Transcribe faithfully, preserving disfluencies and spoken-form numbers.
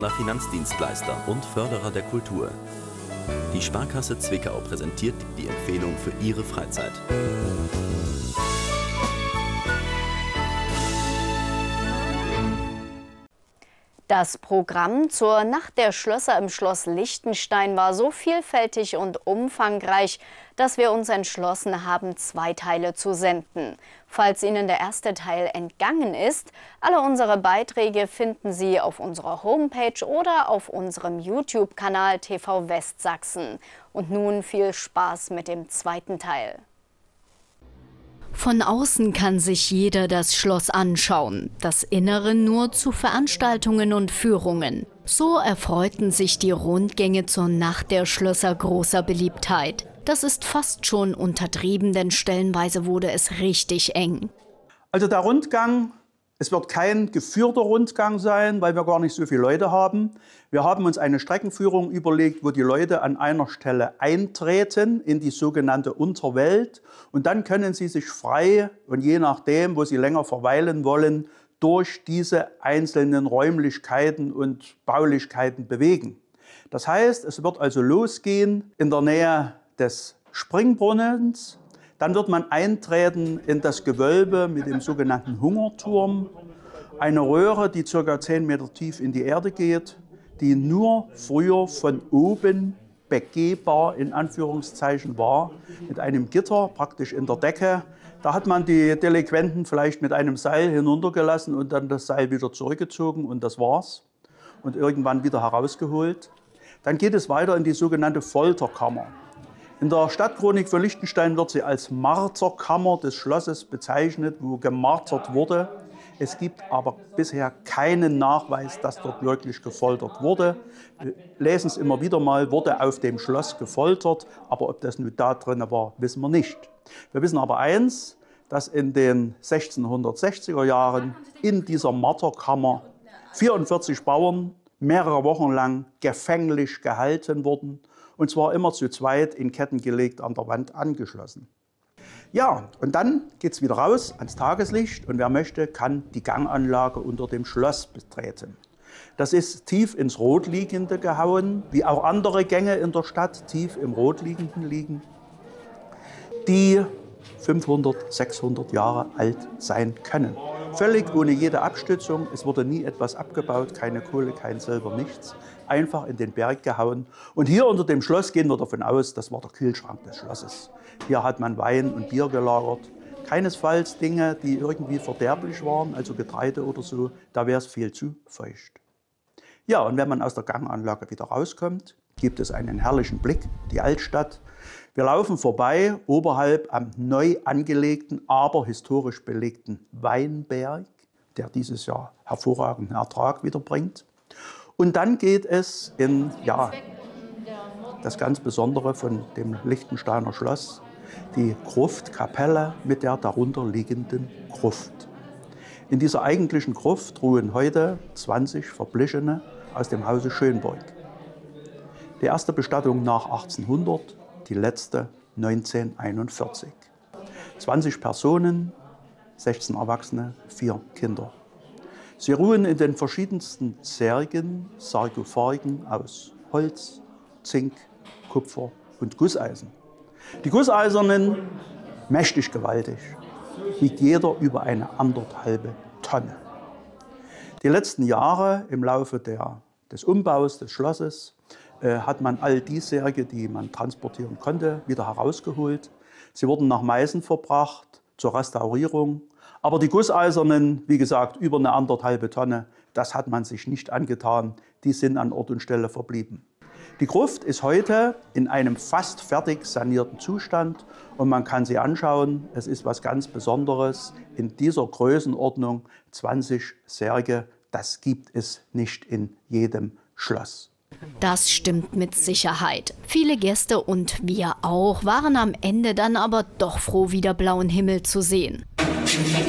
Finanzdienstleister und Förderer der Kultur. Die Sparkasse Zwickau präsentiert die Empfehlung für Ihre Freizeit. Das Programm zur Nacht der Schlösser im Schloss Liechtenstein war so vielfältig und umfangreich, dass wir uns entschlossen haben, zwei Teile zu senden. Falls Ihnen der erste Teil entgangen ist, alle unsere Beiträge finden Sie auf unserer Homepage oder auf unserem YouTube-Kanal T V Westsachsen. Und nun viel Spaß mit dem zweiten Teil. Von außen kann sich jeder das Schloss anschauen, das Innere nur zu Veranstaltungen und Führungen. So erfreuten sich die Rundgänge zur Nacht der Schlösser großer Beliebtheit. Das ist fast schon untertrieben, denn stellenweise wurde es richtig eng. Also der Rundgang, es wird kein geführter Rundgang sein, weil wir gar nicht so viele Leute haben. Wir haben uns eine Streckenführung überlegt, wo die Leute an einer Stelle eintreten in die sogenannte Unterwelt. Und dann können sie sich frei und je nachdem, wo sie länger verweilen wollen, durch diese einzelnen Räumlichkeiten und Baulichkeiten bewegen. Das heißt, es wird also losgehen in der Nähe des Springbrunnens. Dann wird man eintreten in das Gewölbe mit dem sogenannten Hungerturm. Eine Röhre, die ca. zehn Meter tief in die Erde geht, die nur früher von oben begehbar in Anführungszeichen war, mit einem Gitter praktisch in der Decke. Da hat man die Delinquenten vielleicht mit einem Seil hinuntergelassen und dann das Seil wieder zurückgezogen und das war's. Und irgendwann wieder herausgeholt. Dann geht es weiter in die sogenannte Folterkammer. In der Stadtchronik für Liechtenstein wird sie als Marterkammer des Schlosses bezeichnet, wo gemartert wurde. Es gibt aber bisher keinen Nachweis, dass dort wirklich gefoltert wurde. Wir lesen es immer wieder mal, wurde auf dem Schloss gefoltert, aber ob das nun da drin war, wissen wir nicht. Wir wissen aber eins, dass in den sechzehnhundertsechziger Jahren in dieser Marterkammer vierundvierzig Bauern mehrere Wochen lang gefänglich gehalten wurden. Und zwar immer zu zweit in Ketten gelegt, an der Wand angeschlossen. Ja, und dann geht es wieder raus ans Tageslicht und wer möchte, kann die Ganganlage unter dem Schloss betreten. Das ist tief ins Rotliegende gehauen, wie auch andere Gänge in der Stadt tief im Rotliegenden liegen, die fünfhundert, sechshundert Jahre alt sein können. Völlig ohne jede Abstützung, es wurde nie etwas abgebaut, keine Kohle, kein Silber, nichts. Einfach in den Berg gehauen. Und hier unter dem Schloss gehen wir davon aus, das war der Kühlschrank des Schlosses. Hier hat man Wein und Bier gelagert. Keinesfalls Dinge, die irgendwie verderblich waren, also Getreide oder so, da wäre es viel zu feucht. Ja, und wenn man aus der Ganganlage wieder rauskommt, gibt es einen herrlichen Blick, die Altstadt. Wir laufen vorbei, oberhalb am neu angelegten, aber historisch belegten Weinberg, der dieses Jahr hervorragenden Ertrag wiederbringt. Und dann geht es in ja, das ganz Besondere von dem Liechtensteiner Schloss, die Gruftkapelle mit der darunter liegenden Gruft. In dieser eigentlichen Gruft ruhen heute zwanzig Verblichene aus dem Hause Schönborg. Die erste Bestattung nach achtzehnhundert, die letzte neunzehnhunderteinundvierzig. zwanzig Personen, sechzehn Erwachsene, vier Kinder. Sie ruhen in den verschiedensten Särgen, Sarkophagen aus Holz, Zink, Kupfer und Gusseisen. Die Gusseisernen, mächtig gewaltig, wiegt jeder über eine anderthalbe Tonne. Die letzten Jahre im Laufe der, des Umbaus des Schlosses äh, hat man all die Särge, die man transportieren konnte, wieder herausgeholt. Sie wurden nach Meißen verbracht zur Restaurierung. Aber die Gusseisernen, wie gesagt, über eine anderthalbe Tonne, das hat man sich nicht angetan. Die sind an Ort und Stelle verblieben. Die Gruft ist heute in einem fast fertig sanierten Zustand und man kann sie anschauen. Es ist was ganz Besonderes. In dieser Größenordnung zwanzig Särge, das gibt es nicht in jedem Schloss. Das stimmt mit Sicherheit. Viele Gäste und wir auch waren am Ende dann aber doch froh, wieder blauen Himmel zu sehen.